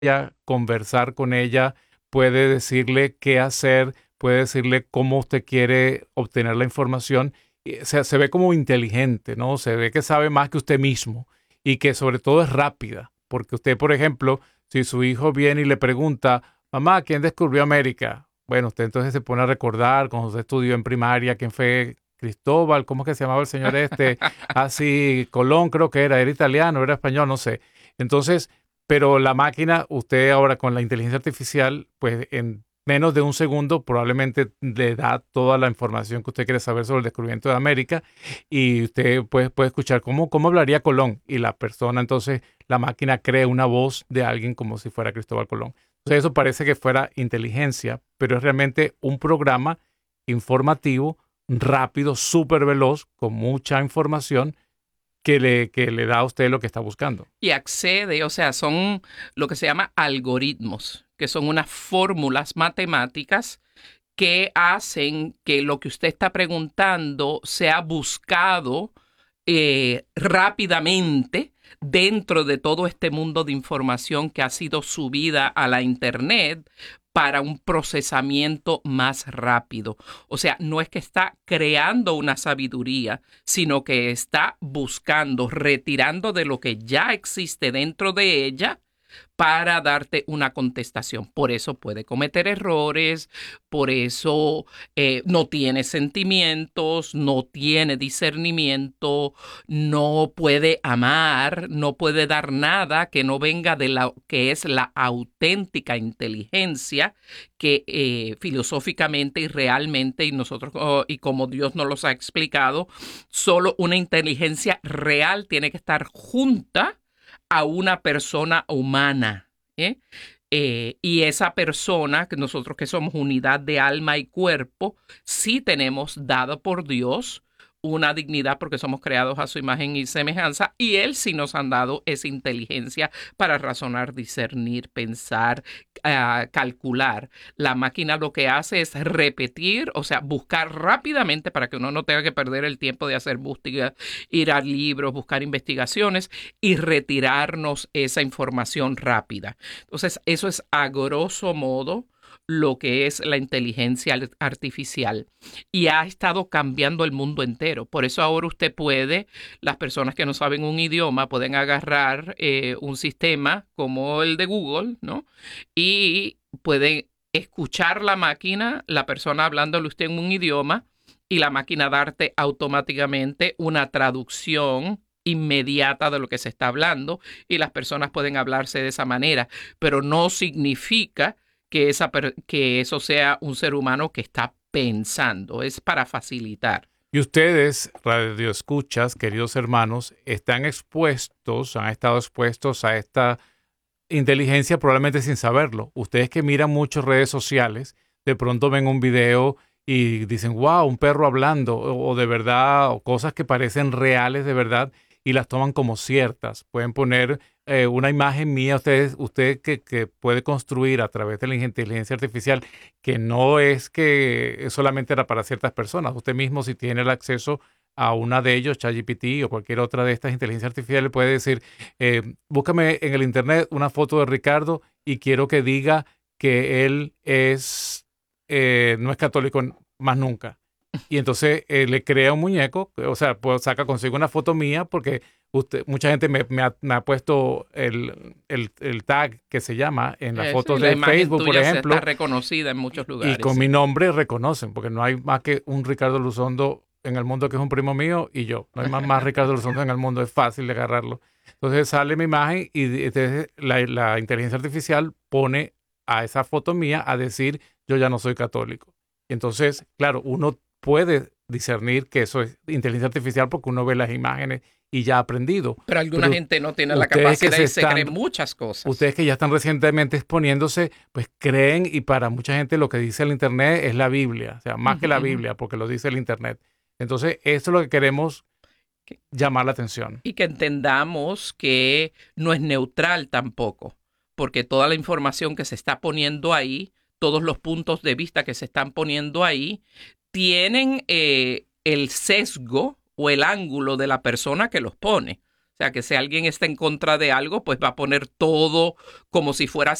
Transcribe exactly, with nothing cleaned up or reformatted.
ella, conversar con ella, puede decirle qué hacer, puede decirle cómo usted quiere obtener la información. Y, o sea, se ve como inteligente, ¿no? Se ve que sabe más que usted mismo y que sobre todo es rápida. Porque usted, por ejemplo, si su hijo viene y le pregunta, mamá, ¿quién descubrió América? Bueno, usted entonces se pone a recordar cuando usted estudió en primaria quién fue Cristóbal, ¿cómo es que se llamaba el señor este? Así, Colón creo que era, era italiano, era español, no sé. Entonces, pero la máquina, usted ahora con la inteligencia artificial, pues en menos de un segundo probablemente le da toda la información que usted quiere saber sobre el descubrimiento de América y usted puede, puede escuchar cómo, cómo hablaría Colón y la persona, entonces la máquina crea una voz de alguien como si fuera Cristóbal Colón. Entonces eso parece que fuera inteligencia, pero es realmente un programa informativo, rápido, súper veloz, con mucha información que le, que le da a usted lo que está buscando. Y accede, o sea, son lo que se llama algoritmos, que son unas fórmulas matemáticas que hacen que lo que usted está preguntando sea buscado eh, rápidamente dentro de todo este mundo de información que ha sido subida a la Internet para un procesamiento más rápido. O sea, no es que está creando una sabiduría, sino que está buscando, retirando de lo que ya existe dentro de ella para darte una contestación. Por eso puede cometer errores, por eso eh, no tiene sentimientos, no tiene discernimiento, no puede amar, no puede dar nada que no venga de la que es la auténtica inteligencia que eh, filosóficamente y realmente, y nosotros, oh, y como Dios nos los ha explicado, solo una inteligencia real tiene que estar junta a una persona humana, ¿eh? Eh, y esa persona, que nosotros que somos unidad de alma y cuerpo, sí tenemos dado por Dios una dignidad porque somos creados a su imagen y semejanza, y Él sí nos han dado esa inteligencia para razonar, discernir, pensar, uh, calcular. La máquina lo que hace es repetir, o sea, buscar rápidamente para que uno no tenga que perder el tiempo de hacer búsquedas, ir a libros, buscar investigaciones y retirarnos esa información rápida. Entonces, eso es a grosso modo lo que es la inteligencia artificial y ha estado cambiando el mundo entero. Por eso ahora usted puede, las personas que no saben un idioma pueden agarrar eh, un sistema como el de Google, ¿no? Y pueden escuchar la máquina, la persona hablándole usted en un idioma y la máquina darte automáticamente una traducción inmediata de lo que se está hablando y las personas pueden hablarse de esa manera, pero no significa que, esa, que eso sea un ser humano que está pensando, es para facilitar. Y ustedes, radioescuchas, queridos hermanos, están expuestos, han estado expuestos a esta inteligencia probablemente sin saberlo. Ustedes que miran muchas redes sociales, de pronto ven un video y dicen, wow, un perro hablando, o, o de verdad, o cosas que parecen reales de verdad y las toman como ciertas. Pueden poner eh, una imagen mía, ustedes, usted que, que puede construir a través de la inteligencia artificial, que no es que solamente era para ciertas personas. Usted mismo, si tiene el acceso a una de ellos, ChatGPT o cualquier otra de estas inteligencias artificiales, puede decir, eh, búscame en el internet una foto de Ricardo y quiero que diga que él es eh, no es católico más nunca. Y entonces eh, le crea un muñeco, o sea, pues saca consigo una foto mía porque usted, mucha gente me, me, ha, me ha puesto el, el, el tag que se llama en las eh, fotos sí, de la Facebook, por ejemplo. Está reconocida en muchos lugares. Y con mi nombre reconocen, porque no hay más que un Ricardo Luzondo en el mundo que es un primo mío y yo. No hay más, más Ricardo Luzondo en el mundo, es fácil de agarrarlo. Entonces sale mi imagen y entonces la, la inteligencia artificial pone a esa foto mía a decir yo ya no soy católico. Y entonces, claro, uno puede discernir que eso es inteligencia artificial porque uno ve las imágenes y ya ha aprendido. Pero alguna Pero gente no tiene la capacidad se y se están, cree muchas cosas. Ustedes que ya están recientemente exponiéndose, pues creen, y para mucha gente lo que dice el Internet es la Biblia, o sea, más uh-huh, que la Biblia, porque lo dice el Internet. Entonces, eso es lo que queremos llamar la atención. Y que entendamos que no es neutral tampoco, porque toda la información que se está poniendo ahí, todos los puntos de vista que se están poniendo ahí, tienen eh, el sesgo o el ángulo de la persona que los pone. O O sea, que si alguien está en contra de algo, pues va a poner todo como si fuera